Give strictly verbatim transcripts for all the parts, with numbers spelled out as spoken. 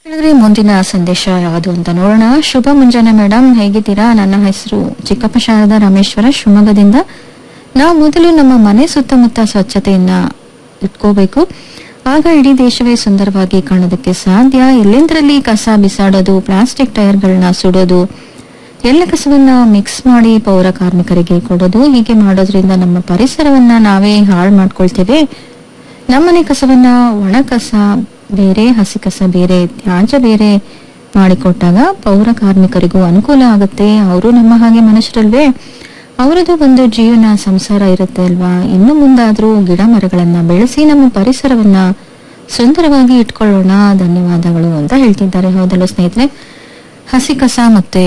ಹೇಳಿದ್ರೆ ಮುಂದಿನ ಸಂದೇಶ ಯಾವುದು ಅಂತ ನೋಡೋಣ. ಶುಭ ಮುಂಜಾನೆ ಮೇಡಮ್, ಹೇಗಿದ್ದೀರಾ? ನನ್ನ ಹೆಸರು ಚಿಕ್ಕಪ್ಪ ಶಾರದಾ ರಾಮೇಶ್ವರ, ಶಿವಮೊಗ್ಗದಿಂದ. ನಾವು ಮೊದಲು ನಮ್ಮ ಮನೆ ಸುತ್ತಮುತ್ತ ಸ್ವಚ್ಛತೆಯನ್ನ ಇಟ್ಕೋಬೇಕು, ಆಗ ಇಡೀ ದೇಶವೇ ಸುಂದರವಾಗಿ ಕಾಣೋದಕ್ಕೆ ಸಾಧ್ಯ. ಎಲ್ಲೆಂದರಲ್ಲಿ ಕಸ ಬಿಸಾಡೋದು, ಪ್ಲಾಸ್ಟಿಕ್ ಟೈರ್ಗಳನ್ನ ಸುಡೋದು, ಎಲ್ಲ ಕಸವನ್ನ ಮಿಕ್ಸ್ ಮಾಡಿ ಪೌರ ಕಾರ್ಮಿಕರಿಗೆ ಕೊಡೋದು, ಹೀಗೆ ಮಾಡೋದ್ರಿಂದ ನಮ್ಮ ಪರಿಸರವನ್ನ ನಾವೇ ಹಾಳು ಮಾಡ್ಕೊಳ್ತೇವೆ. ನಮ್ಮನೆ ಕಸವನ್ನ ಒಣ ಕಸ ಬೇರೆ, ಹಸಿ ಕಸ ಬೇರೆ, ತ್ಯಾಜ್ಯ ಬೇರೆ ಮಾಡಿಕೊಟ್ಟಾಗ ಪೌರ ಕಾರ್ಮಿಕರಿಗೂ ಅನುಕೂಲ ಆಗುತ್ತೆ. ಅವರು ನಮ್ಮ ಹಾಗೆ ಮನುಷ್ಯರಲ್ವೇ, ಅವರದು ಒಂದು ಜೀವನ ಸಂಸಾರ ಇರುತ್ತೆ ಅಲ್ವಾ. ಇನ್ನು ಮುಂದಾದ್ರೂ ಗಿಡ ಮರಗಳನ್ನ ಬೆಳೆಸಿ ನಮ್ಮ ಪರಿಸರವನ್ನ ಸುಂದರವಾಗಿ ಇಟ್ಕೊಳ್ಳೋಣ. ಧನ್ಯವಾದಗಳು ಅಂತ ಹೇಳ್ತಿದ್ದಾರೆ. ಹೌದಲ್ಲ ಸ್ನೇಹಿತರೆ, ಹಸಿ ಕಸ ಮತ್ತೆ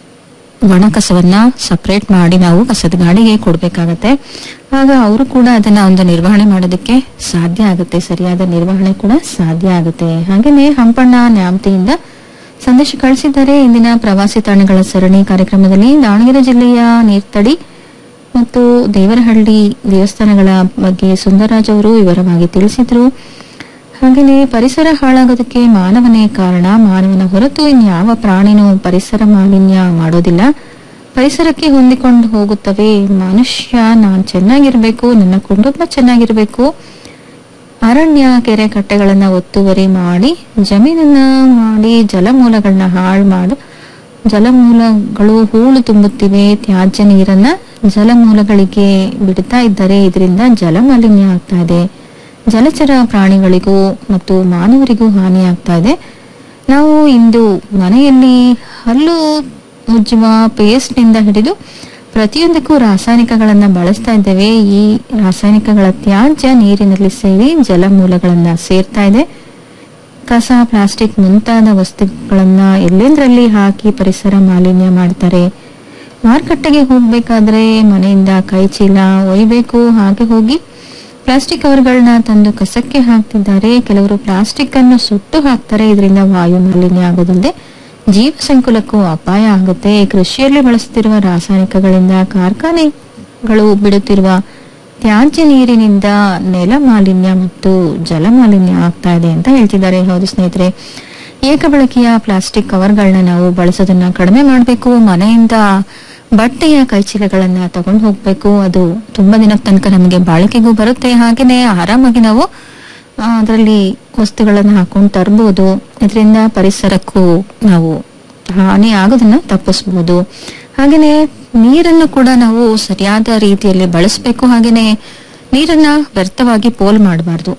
ಒಣ ಕಸವನ್ನ ಸಪರೇಟ್ ಮಾಡಿ ನಾವು ಕಸದ ಗಾಡಿಗೆ ಕೊಡ್ಬೇಕಾಗತ್ತೆ. ಆಗ ಅವರು ಕೂಡ ಅದನ್ನ ಒಂದು ನಿರ್ವಹಣೆ ಮಾಡೋದಕ್ಕೆ ಸಾಧ್ಯ ಆಗುತ್ತೆ, ಸರಿಯಾದ ನಿರ್ವಹಣೆ ಕೂಡ ಸಾಧ್ಯ ಆಗುತ್ತೆ. ಹಾಗೇನೆ ಹಂಪಣ್ಣ ನ್ಯಾಮತಿಯಿಂದ ಸಂದೇಶ ಕಳಿಸಿದ್ದಾರೆ. ಇಂದಿನ ಪ್ರವಾಸಿ ತಾಣಗಳ ಸರಣಿ ಕಾರ್ಯಕ್ರಮದಲ್ಲಿ ದಾವಣಗೆರೆ ಜಿಲ್ಲೆಯ ನೀರ್ತಡಿ ಮತ್ತು ದೇವರಹಳ್ಳಿ ದೇವಸ್ಥಾನಗಳ ಬಗ್ಗೆ ಸುಂದರರಾಜ್ ಅವರು ವಿವರವಾಗಿ ತಿಳಿಸಿದ್ರು. ಹಾಗೇನೆ ಪರಿಸರ ಹಾಳಾಗೋದಕ್ಕೆ ಮಾನವನೇ ಕಾರಣ, ಮಾನವನ ಹೊರತು ಇನ್ಯಾವ ಪ್ರಾಣಿನೂ ಪರಿಸರ ಮಾಲಿನ್ಯ ಮಾಡೋದಿಲ್ಲ. ಪರಿಸರಕ್ಕೆ ಹೊಂದಿಕೊಂಡು ಹೋಗುತ್ತವೆ. ಮನುಷ್ಯ ನಾನ್ ಚೆನ್ನಾಗಿರ್ಬೇಕು, ನನ್ನ ಕುಟುಂಬ ಚೆನ್ನಾಗಿರ್ಬೇಕು, ಅರಣ್ಯ ಕೆರೆ ಕಟ್ಟೆಗಳನ್ನ ಒತ್ತುವರಿ ಮಾಡಿ ಜಮೀನನ್ನ ಮಾಡಿ ಜಲಮೂಲಗಳನ್ನ ಹಾಳು ಮಾಡು ಜಲಮೂಲಗಳು ಹೂಳು ತುಂಬುತ್ತಿವೆ. ತ್ಯಾಜ್ಯ ನೀರನ್ನ ಜಲಮೂಲಗಳಿಗೆ ಬಿಡ್ತಾ ಇದ್ದಾರೆ. ಇದರಿಂದ ಜಲ ಮಾಲಿನ್ಯ ಆಗ್ತಾ ಇದೆ. ಜಲಚರ ಪ್ರಾಣಿಗಳಿಗೂ ಮತ್ತು ಮಾನವರಿಗೂ ಹಾನಿ ಆಗ್ತಾ ಇದೆ. ನಾವು ಇಂದು ಮನೆಯಲ್ಲಿ ಹಲ್ಲು ಉಜ್ಜುವ ಪೇಸ್ಟ್ ನಿಂದ ಹಿಡಿದು ಪ್ರತಿಯೊಂದಕ್ಕೂ ರಾಸಾಯನಿಕಗಳನ್ನ ಬಳಸ್ತಾ ಇದ್ದೇವೆ. ಈ ರಾಸಾಯನಿಕಗಳ ತ್ಯಾಜ್ಯ ನೀರಿನಲ್ಲಿ ಸೇರಿ ಜಲಮೂಲಗಳನ್ನ ಸೇರ್ತಾ ಇದೆ. ಕಸ, ಪ್ಲಾಸ್ಟಿಕ್ ಮುಂತಾದ ವಸ್ತುಗಳನ್ನ ಎಲ್ಲೆಂದರಲ್ಲಿ ಹಾಕಿ ಪರಿಸರ ಮಾಲಿನ್ಯ ಮಾಡ್ತಾರೆ. ಮಾರುಕಟ್ಟೆಗೆ ಹೋಗ್ಬೇಕಾದ್ರೆ ಮನೆಯಿಂದ ಕೈ ಚೀಲ ಒಯ್ಬೇಕು, ಹಾಗೆ ಹೋಗಿ ಪ್ಲಾಸ್ಟಿಕ್ ಕವರ್ಗಳನ್ನ ತಂದು ಕಸಕ್ಕೆ ಹಾಕ್ತಿದ್ದಾರೆ. ಕೆಲವರು ಪ್ಲಾಸ್ಟಿಕ್ ಅನ್ನು ಸುಟ್ಟು ಹಾಕ್ತಾರೆ. ಇದರಿಂದ ವಾಯು ಮಾಲಿನ್ಯ ಆಗೋದಲ್ಲದೆ ಜೀವ ಸಂಕುಲಕ್ಕೂ ಅಪಾಯ ಆಗುತ್ತೆ. ಕೃಷಿಯಲ್ಲಿ ಬಳಸುತ್ತಿರುವ ರಾಸಾಯನಿಕಗಳಿಂದ, ಕಾರ್ಖಾನೆಗಳು ಬಿಡುತ್ತಿರುವ ತ್ಯಾಜ್ಯ ನೀರಿನಿಂದ ನೆಲ ಮಾಲಿನ್ಯ ಮತ್ತು ಜಲ ಮಾಲಿನ್ಯ ಆಗ್ತಾ ಇದೆ ಅಂತ ಹೇಳ್ತಿದ್ದಾರೆ. ಹೌದು ಸ್ನೇಹಿತರೆ, ಏಕಬಳಕೆಯ ಪ್ಲಾಸ್ಟಿಕ್ ಕವರ್ಗಳನ್ನ ನಾವು ಬಳಸೋದನ್ನ ಕಡಿಮೆ ಮಾಡಬೇಕು. ಮನೆಯಿಂದ ಬಟ್ಟೆಯ ಕೈಚೀಲಗಳನ್ನ ತಗೊಂಡು ಹೋಗ್ಬೇಕು. ಅದು ತುಂಬಾ ದಿನದ ತನಕ ನಮಗೆ ಬಾಳಿಕೆಗೂ ಬರುತ್ತೆ. ಹಾಗೇನೆ ಆರಾಮಾಗಿ ನಾವು ಅದರಲ್ಲಿ ವಸ್ತುಗಳನ್ನ ಹಾಕೊಂಡು ತರಬಹುದು. ಇದರಿಂದ ಪರಿಸರಕ್ಕೂ ನಾವು ಹಾನಿ ಆಗೋದನ್ನ ತಪ್ಪಿಸಬಹುದು. ಹಾಗೇನೆ ನೀರನ್ನು ಕೂಡ ನಾವು ಸರಿಯಾದ ರೀತಿಯಲ್ಲಿ ಬಳಸಬೇಕು. ಹಾಗೇನೆ ನೀರನ್ನ ವ್ಯರ್ಥವಾಗಿ ಪೋಲ್ ಮಾಡಬಾರ್ದು.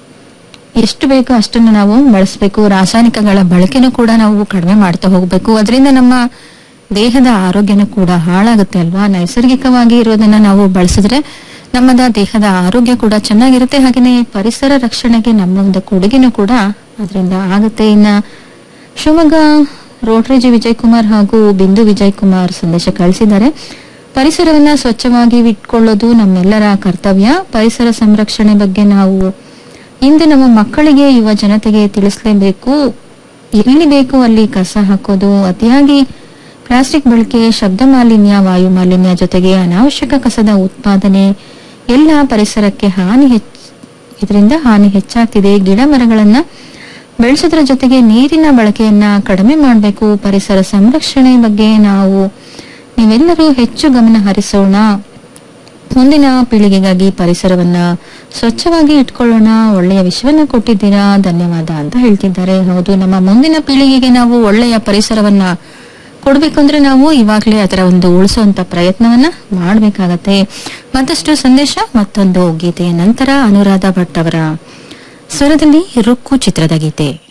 ಎಷ್ಟು ಬೇಕೋ ಅಷ್ಟನ್ನು ನಾವು ಬಳಸಬೇಕು. ರಾಸಾಯನಿಕಗಳ ಬಳಕೆನೂ ಕೂಡ ನಾವು ಕಡಿಮೆ ಮಾಡ್ತಾ ಹೋಗ್ಬೇಕು. ಅದರಿಂದ ನಮ್ಮ ದೇಹದ ಆರೋಗ್ಯನೂ ಕೂಡ ಹಾಳಾಗುತ್ತೆ ಅಲ್ವಾ. ನೈಸರ್ಗಿಕವಾಗಿ ಇರೋದನ್ನ ನಾವು ಬಳಸಿದ್ರೆ ನಮ್ಮದ ದೇಹದ ಆರೋಗ್ಯ ಕೂಡ ಚೆನ್ನಾಗಿರುತ್ತೆ. ಹಾಗೇನೆ ಪರಿಸರ ರಕ್ಷಣೆಗೆ ನಮ್ಮ ಒಂದು ಕೊಡುಗೆನೂ ಕೂಡ ಅದರಿಂದ ಆಗುತ್ತೆ. ಇನ್ನ ಶಿವಮೊಗ್ಗ ರೋಟರಿ ಜಿ ವಿಜಯ್ ಕುಮಾರ್ ಹಾಗೂ ಬಿಂದು ವಿಜಯ್ ಕುಮಾರ್ ಸಂದೇಶ ಕಳಿಸಿದ್ದಾರೆ. ಪರಿಸರವನ್ನ ಸ್ವಚ್ಛವಾಗಿ ಇಟ್ಕೊಳ್ಳೋದು ನಮ್ಮೆಲ್ಲರ ಕರ್ತವ್ಯ. ಪರಿಸರ ಸಂರಕ್ಷಣೆ ಬಗ್ಗೆ ನಾವು ಇಂದು ನಮ್ಮ ಮಕ್ಕಳಿಗೆ, ಯುವ ಜನತೆಗೆ ತಿಳಿಸಲೇಬೇಕು. ಎಲ್ಲಿ ಬೇಕು ಅಲ್ಲಿ ಕಸ ಹಾಕೋದು, ಅತಿಯಾಗಿ ಪ್ಲಾಸ್ಟಿಕ್ ಬಳಕೆ, ಶಬ್ದ ಮಾಲಿನ್ಯ, ವಾಯು ಮಾಲಿನ್ಯ ಜೊತೆಗೆ ಅನಾವಶ್ಯಕ ಕಸದ ಉತ್ಪಾದನೆ ಎಲ್ಲ ಪರಿಸರಕ್ಕೆ ಹಾನಿ ಹೆಚ್ಚ ಇದರಿಂದ ಹಾನಿ ಹೆಚ್ಚಾಗ್ತಿದೆ. ಗಿಡ ಮರಗಳನ್ನ ಬೆಳೆಸೋದ್ರ ಜೊತೆಗೆ ನೀರಿನ ಬಳಕೆಯನ್ನ ಕಡಿಮೆ ಮಾಡಬೇಕು. ಪರಿಸರ ಸಂರಕ್ಷಣೆ ಬಗ್ಗೆ ನಾವು ನೀವೆಲ್ಲರೂ ಹೆಚ್ಚು ಗಮನ ಹರಿಸೋಣ. ಮುಂದಿನ ಪೀಳಿಗೆಗಾಗಿ ಪರಿಸರವನ್ನ ಸ್ವಚ್ಛವಾಗಿ ಇಟ್ಕೊಳ್ಳೋಣ. ಒಳ್ಳೆಯ ವಿಷಯವನ್ನ ಕೊಟ್ಟಿದ್ದೀರಾ, ಧನ್ಯವಾದ ಅಂತ ಹೇಳ್ತಿದ್ದಾರೆ. ಹೌದು, ನಮ್ಮ ಮುಂದಿನ ಪೀಳಿಗೆಗೆ ನಾವು ಒಳ್ಳೆಯ ಪರಿಸರವನ್ನ ಕೊಡ್ಬೇಕಂದ್ರೆ ನಾವು ಇವಾಗ್ಲೇ ಅದರ ಒಂದು ಉಳಿಸುವಂತ ಪ್ರಯತ್ನವನ್ನ ಮಾಡ್ಬೇಕಾಗತ್ತೆ. ಮತ್ತಷ್ಟು ಸಂದೇಶ, ಮತ್ತೊಂದು ಗೀತೆಯ ನಂತರ ಅನುರಾಧ ಭಟ್ ಅವರ ಸ್ವರದಲ್ಲಿ ರುಕ್ಕು ಚಿತ್ರದ ಗೀತೆ.